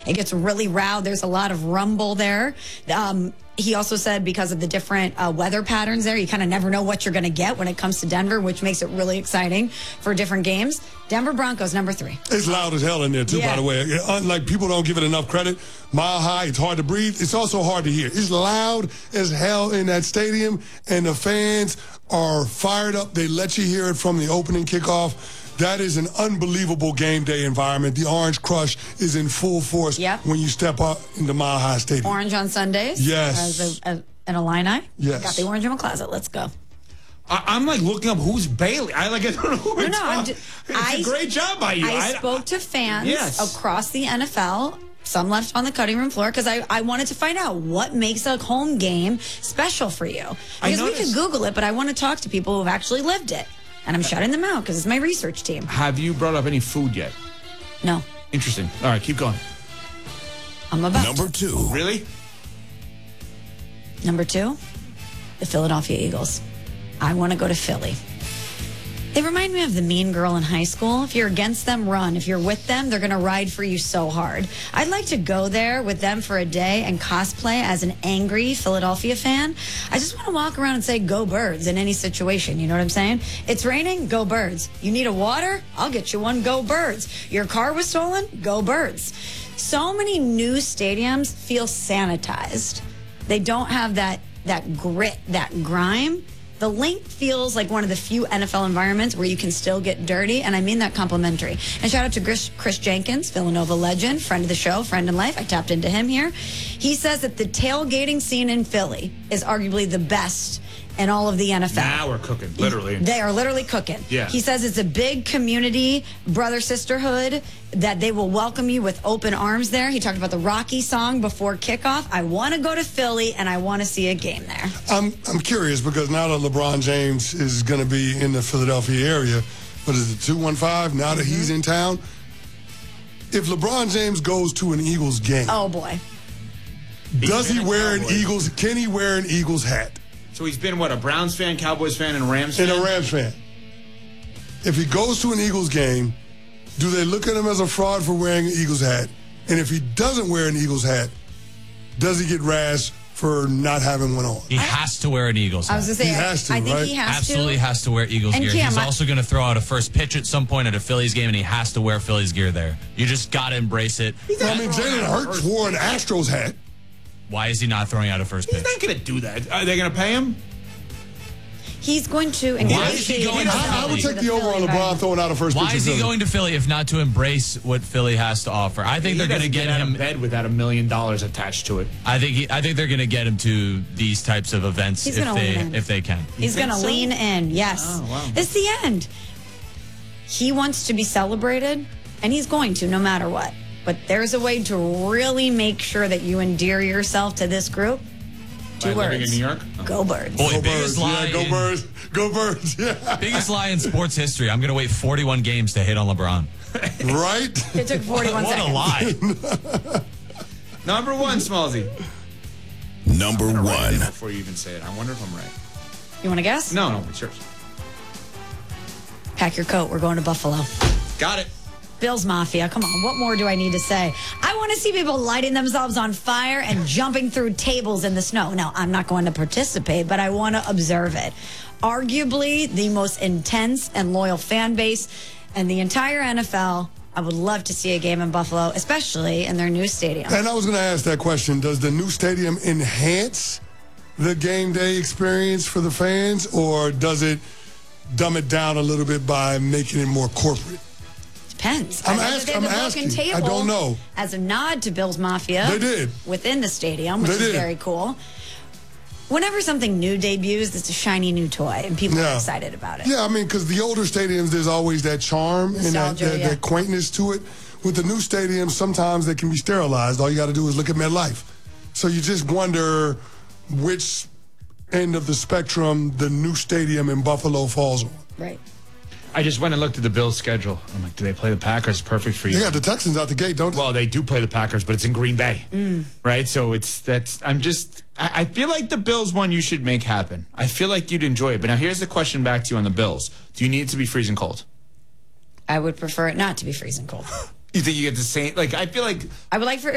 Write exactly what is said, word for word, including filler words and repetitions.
It gets really loud. There's a lot of rumble there. Um, he also said because of the different uh, weather patterns there, you kind of never know what you're going to get when it comes to Denver, which makes it really exciting for different games. Denver Broncos, number three. It's loud as hell in there, too, Yeah. by the way. Unlike people don't give it enough credit. Mile high, it's hard to breathe. It's also hard to hear. It's loud as hell in that stadium, and the fans are fired up. They let you hear it from the opening kickoff. That is an unbelievable game day environment. The Orange Crush is in full force Yep. when you step up into Mile High Stadium. Orange on Sundays. Yes. As a, a, an Illini. Yes. Got the orange in my closet. Let's go. I, I'm like looking up who's Bailey. I like I don't know who No, it's no, I'm on. ju- It's I- a great job by you. I spoke to fans Yes. across the N F L. Some left on the cutting room floor because I, I wanted to find out what makes a home game special for you. I Because we could noticed- Google it, but I want to talk to people who've actually lived it. And I'm shutting them out because it's my research team. Have you brought up any food yet? No, Interesting. All right, keep going. I'm about Number two. Really? Number two, the Philadelphia Eagles. I want to go to Philly. They remind me of the mean girl in high school. If you're against them, run. If you're with them, they're going to ride for you so hard. I'd like to go there with them for a day and cosplay as an angry Philadelphia fan. I just want to walk around and say, go Birds in any situation. You know what I'm saying? It's raining, go Birds. You need a water? I'll get you one, go Birds. Your car was stolen? Go Birds. So many new stadiums feel sanitized. They don't have that, that grit, that grime. The Link feels like one of the few N F L environments where you can still get dirty, and I mean that complimentary. And shout out to Chris, Chris Jenkins, Villanova legend, friend of the show, friend in life. I tapped into him here. He says that the tailgating scene in Philly is arguably the best in all of the N F L. Now we're cooking, literally. They are literally cooking. Yeah. He says it's a big community, brother, sisterhood, that they will welcome you with open arms there. He talked about the Rocky song before kickoff. I want to go to Philly, and I want to see a game there. I'm I'm curious because now that LeBron James is going to be in the Philadelphia area, what is it, two one five, now that he's in town? If LeBron James goes to an Eagles game, Oh, boy. does been he a wear an Cowboy. Eagles, can he wear an Eagles hat? So he's been, what, a Browns fan, Cowboys fan, and a Rams fan? And a Rams fan. If he goes to an Eagles game, do they look at him as a fraud for wearing an Eagles hat? And if he doesn't wear an Eagles hat, does he get razzed for not having one on? He has to wear an Eagles hat. I was going to say, He has to, I think right? he has Absolutely to. has to wear Eagles And gear. Cam, He's I- also going to throw out a first pitch at some point at a Phillies game, and he has to wear Phillies gear there. You just got to embrace it. I mean, Jalen Hurts wore an Astros hat. Why is he not throwing out a first He's pitch? not going to do that. Are they going to pay him? He's going to Why is he ingratiate going to himself I, I would into take the over Philly on LeBron environment. throwing out a first pitch. Why is in he Philly. going to Philly if not to embrace what Philly has to offer? I think He they're going to doesn't get out of him. bed without a million dollars attached to it. I think he, I think they're going to get him to these types of events He's if gonna they lean in. if they can. He's think going to so? lean in, yes. Oh, wow. It's the end. He wants to be celebrated, and he's going to no matter what. But there's a way to really make sure that you endear yourself to this group. Two By words. living in New York? Oh. Go Birds. Boy, Go biggest Birds, lie yeah, go in- Birds, go Birds, yeah. Biggest lie in sports history. I'm going to wait forty-one games to hit on LeBron. Right? It took forty-one What seconds. a lie. Number one, Smallsy. Number Write it one. before you even say it. I wonder if I'm right. You want to guess? No, no, it's yours. Pack your coat. We're going to Buffalo. Got it. Bills Mafia. Come on. What more do I need to say? I want to see people lighting themselves on fire and jumping through tables in the snow. Now, I'm not going to participate, but I want to observe it. Arguably the most intense and loyal fan base in the entire N F L. I would love to see a game in Buffalo, especially in their new stadium. And I was going to ask that question. Does the new stadium enhance the game day experience for the fans, or does it dumb it down a little bit by making it more corporate? Depends. I'm I know that ask- they have I'm the broken asking. table I don't know. As a nod to Bills Mafia. They did. Within the stadium, which They is did. very cool. Whenever something new debuts, it's a shiny new toy, and people are Yeah. excited about it. Yeah, I mean, because the older stadiums, there's always that charm and that, Nostalgia, that, yeah. that quaintness to it. With the new stadiums, sometimes they can be sterilized. All you got to do is look at MetLife. So you just wonder which end of the spectrum the new stadium in Buffalo falls on. Right. I just went and looked at the Bills' schedule. I'm like, do they play the Packers? Perfect for you. They got the Texans out the gate, don't they? Well, they do play the Packers, but it's in Green Bay, right? So it's that's. I'm just. I, I feel like the Bills one you should make happen. I feel like you'd enjoy it. But now here's the question back to you on the Bills: do you need it to be freezing cold? I would prefer it not to be freezing cold. You think you get the same? Like I feel like I would like for